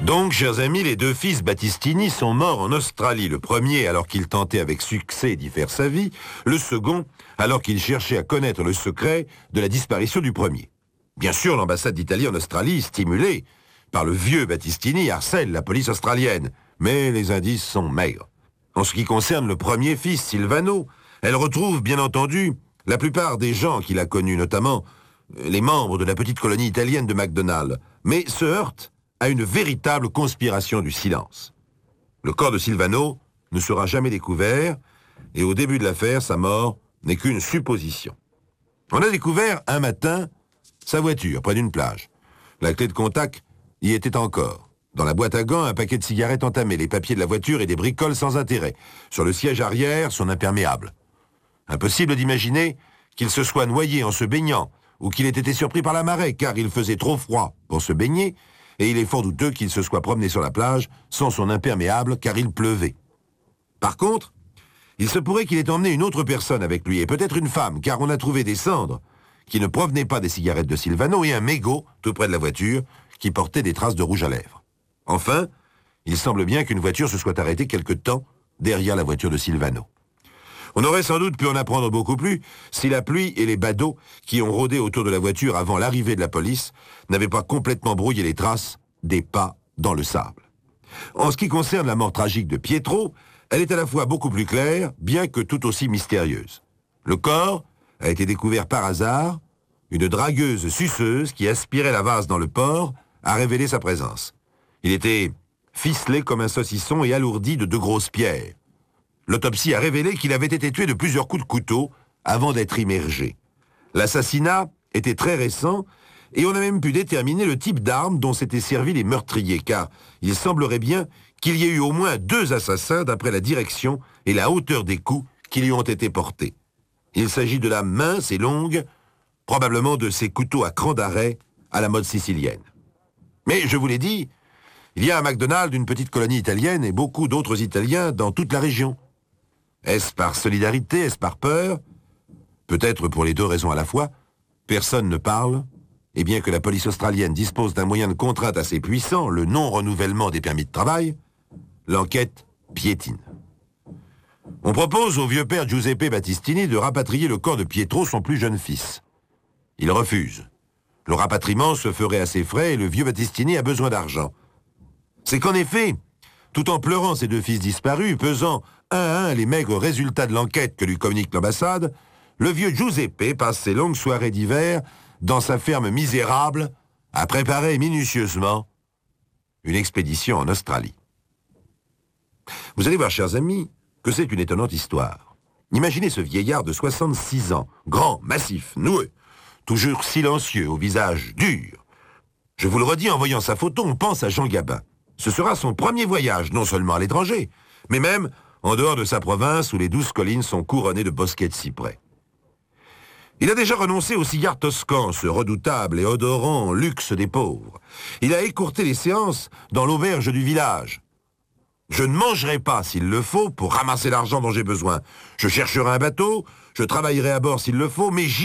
Donc, chers amis, les deux fils Battistini sont morts en Australie. Le premier alors qu'il tentait avec succès d'y faire sa vie, le second alors qu'il cherchait à connaître le secret de la disparition du premier. Bien sûr, l'ambassade d'Italie en Australie, stimulée par le vieux Battistini, harcèle la police australienne, mais les indices sont maigres. En ce qui concerne le premier fils, Silvano, elle retrouve, bien entendu, la plupart des gens qu'il a connus, notamment les membres de la petite colonie italienne de McDonald, mais se heurte à une véritable conspiration du silence. Le corps de Silvano ne sera jamais découvert, et au début de l'affaire, sa mort n'est qu'une supposition. On a découvert un matin sa voiture près d'une plage. La clé de contact y était encore. Dans la boîte à gants, un paquet de cigarettes entamé, les papiers de la voiture et des bricoles sans intérêt. Sur le siège arrière, son imperméable. Impossible d'imaginer qu'il se soit noyé en se baignant ou qu'il ait été surpris par la marée, car il faisait trop froid pour se baigner, et il est fort douteux qu'il se soit promené sur la plage sans son imperméable, car il pleuvait. Par contre, il se pourrait qu'il ait emmené une autre personne avec lui, et peut-être une femme, car on a trouvé des cendres qui ne provenaient pas des cigarettes de Silvano et un mégot tout près de la voiture qui portait des traces de rouge à lèvres. Enfin, il semble bien qu'une voiture se soit arrêtée quelque temps derrière la voiture de Silvano. On aurait sans doute pu en apprendre beaucoup plus si la pluie et les badauds qui ont rôdé autour de la voiture avant l'arrivée de la police n'avaient pas complètement brouillé les traces des pas dans le sable. En ce qui concerne la mort tragique de Pietro, elle est à la fois beaucoup plus claire, bien que tout aussi mystérieuse. Le corps a été découvert par hasard. Une dragueuse suceuse qui aspirait la vase dans le port a révélé sa présence. Il était ficelé comme un saucisson et alourdi de 2 grosses pierres. L'autopsie a révélé qu'il avait été tué de plusieurs coups de couteau avant d'être immergé. L'assassinat était très récent et on a même pu déterminer le type d'arme dont s'étaient servis les meurtriers, car il semblerait bien qu'il y ait eu au moins 2 assassins d'après la direction et la hauteur des coups qui lui ont été portés. Il s'agit de lames minces et longues, probablement de ces couteaux à cran d'arrêt à la mode sicilienne. Mais je vous l'ai dit, il y a à McDonald une petite colonie italienne et beaucoup d'autres Italiens dans toute la région. Est-ce par solidarité, est-ce par peur? Peut-être pour les 2 raisons à la fois. Personne ne parle, et bien que la police australienne dispose d'un moyen de contrainte assez puissant, le non-renouvellement des permis de travail, l'enquête piétine. On propose au vieux père Giuseppe Battistini de rapatrier le corps de Pietro, son plus jeune fils. Il refuse. Le rapatriement se ferait à ses frais et le vieux Battistini a besoin d'argent. C'est qu'en effet, tout en pleurant ses 2 fils disparus, pesant un à un les maigres résultats de l'enquête que lui communique l'ambassade, le vieux Giuseppe passe ses longues soirées d'hiver dans sa ferme misérable à préparer minutieusement une expédition en Australie. Vous allez voir, chers amis, que c'est une étonnante histoire. Imaginez ce vieillard de 66 ans, grand, massif, noueux, toujours silencieux, au visage dur. Je vous le redis, en voyant sa photo, on pense à Jean Gabin. Ce sera son premier voyage, non seulement à l'étranger, mais même en dehors de sa province où les 12 collines sont couronnées de bosquets de cyprès. Il a déjà renoncé au cigare toscan, ce redoutable et odorant luxe des pauvres. Il a écourté les séances dans l'auberge du village. Je ne mangerai pas, s'il le faut, pour ramasser l'argent dont j'ai besoin. Je chercherai un bateau, je travaillerai à bord s'il le faut, mais